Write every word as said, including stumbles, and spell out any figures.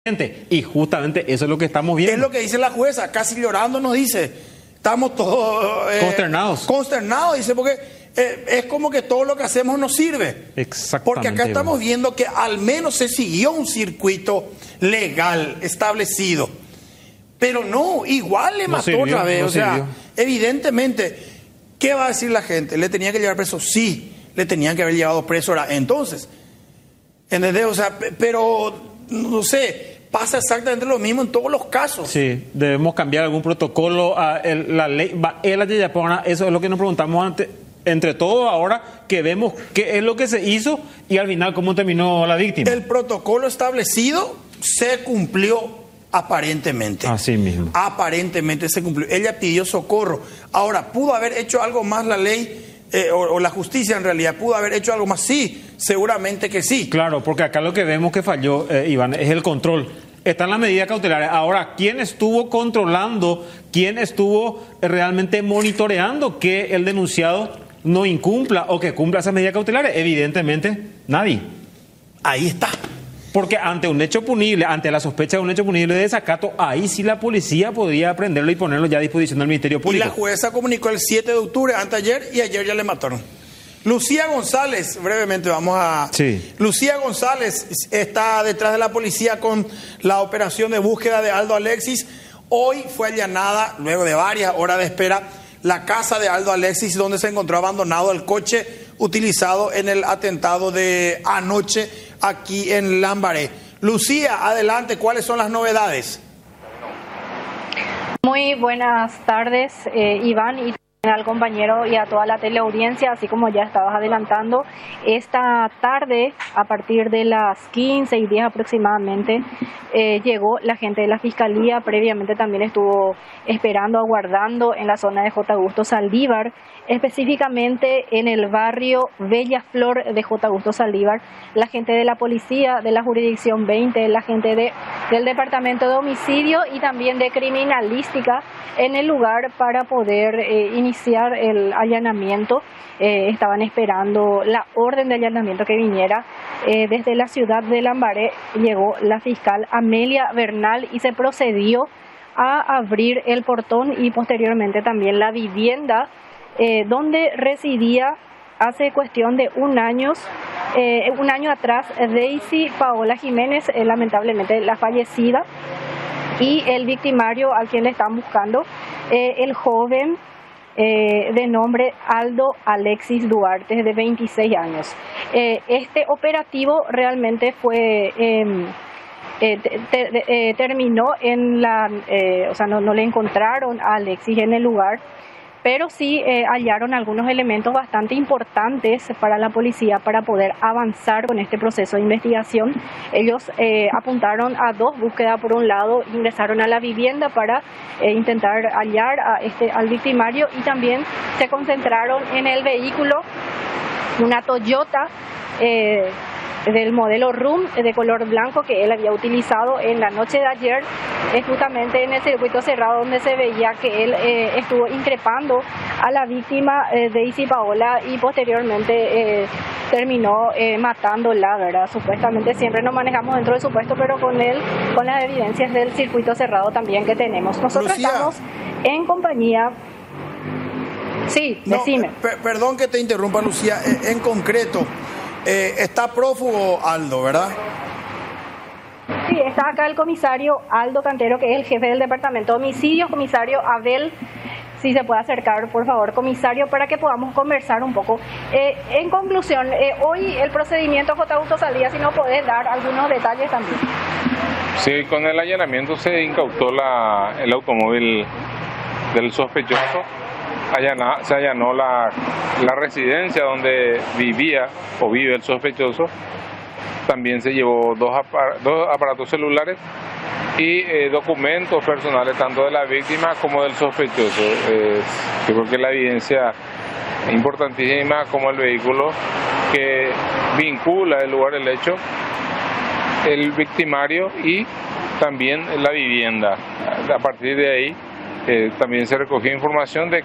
Y justamente eso es lo que estamos viendo. Es lo que dice la jueza, casi llorando nos dice, estamos todos eh, consternados. Consternados, dice, porque eh, es como que todo lo que hacemos nos sirve. Exactamente. Porque acá estamos viendo que al menos se siguió un circuito legal establecido. Pero no, igual le No mató sirvió, otra vez. no o sea, sirvió. evidentemente, ¿qué va a decir la gente? ¿Le tenía que llevar preso? Sí, le tenían que haber llevado preso. Ahora, entonces, ¿entendés? O sea, pe- pero, no sé, pasa exactamente lo mismo en todos los casos. Sí, debemos cambiar algún protocolo. A el- la ley, va- el Ayayapona, eso es lo que nos preguntamos ante, entre todos ahora, que vemos qué es lo que se hizo y al final cómo terminó la víctima. El protocolo establecido se cumplió aparentemente. Así mismo. Aparentemente se cumplió. Ella pidió socorro. Ahora, ¿pudo haber hecho algo más la ley eh, o, o la justicia en realidad? ¿Pudo haber hecho algo más? Sí, seguramente que sí. Claro, porque acá lo que vemos que falló, eh, Iván, es el control. Están las medidas cautelares. Ahora, ¿quién estuvo controlando, quién estuvo realmente monitoreando que el denunciado no incumpla o que cumpla esas medidas cautelares? Evidentemente, nadie. Ahí está. Porque ante un hecho punible, ante la sospecha de un hecho punible de desacato, ahí sí la policía podía aprenderlo y ponerlo ya a disposición del Ministerio Y Público. la jueza comunicó el siete de octubre, anteayer, y ayer ya le mataron. Lucía González, brevemente vamos a... Sí. Lucía González está detrás de la policía con la operación de búsqueda de Aldo Alexis. Hoy fue allanada, luego de varias horas de espera, la casa de Aldo Alexis, donde se encontró abandonado el coche utilizado en el atentado de anoche aquí en Lambaré. Lucía, adelante, ¿cuáles son las novedades? Muy buenas tardes, eh, Iván, y al compañero y a toda la teleaudiencia, así como ya estabas adelantando. Esta tarde, a partir de las quince y diez aproximadamente, eh, llegó la gente de la Fiscalía. Previamente también estuvo esperando, aguardando en la zona de J. Augusto Saldívar, específicamente en el barrio Bella Flor de J. Augusto Saldívar, la gente de la policía de la jurisdicción veinte, la gente de, del departamento de homicidio y también de criminalística en el lugar para poder eh, iniciar el allanamiento. Eh, estaban esperando la orden de allanamiento que viniera. Eh, desde la ciudad de Lambaré llegó la fiscal Amelia Bernal y se procedió a abrir el portón y posteriormente también la vivienda eh, donde residía hace cuestión de un año, eh, un año atrás, Daisy Paola Jiménez, eh, lamentablemente la fallecida, y el victimario al quien le están buscando, eh, el joven eh, de nombre Aldo Alexis Duarte, de veintiséis años. Eh, este operativo realmente fue... Eh, Eh, te, te, eh, terminó en la, eh, o sea, no, no le encontraron a Alexis en el lugar, pero sí eh, hallaron algunos elementos bastante importantes para la policía para poder avanzar con este proceso de investigación. Ellos eh, apuntaron a dos búsquedas. Por un lado, ingresaron a la vivienda para eh, intentar hallar a este, al victimario, y también se concentraron en el vehículo, una Toyota eh, del modelo Rum de color blanco que él había utilizado en la noche de ayer, es justamente en el circuito cerrado donde se veía que él eh, estuvo increpando a la víctima eh, Daisy Paola y posteriormente eh, terminó eh, matándola, ¿verdad? Supuestamente siempre nos manejamos dentro del supuesto, pero con él, con las evidencias del circuito cerrado también que tenemos. Nosotros Lucía, estamos en compañía... Sí, No, decime. eh, per- perdón que te interrumpa, Lucía. Eh, en concreto, eh, está prófugo Aldo, ¿verdad? Sí, está acá el comisario Aldo Cantero, que es el jefe del departamento de homicidios. Comisario Abel, si se puede acercar, por favor, comisario, para que podamos conversar un poco. Eh, en conclusión, eh, hoy el procedimiento J. Augusto Saldívar, si no podés dar algunos detalles también. Sí, con el allanamiento se incautó la, el automóvil del sospechoso. Allana, se allanó la, la residencia donde vivía o vive el sospechoso. También se llevó dos, apar, dos aparatos celulares y eh, documentos personales tanto de la víctima como del sospechoso. Eh, yo creo que la evidencia importantísima, como el vehículo que vincula el lugar del hecho, el victimario y también la vivienda. A partir de ahí eh, también se recogió información de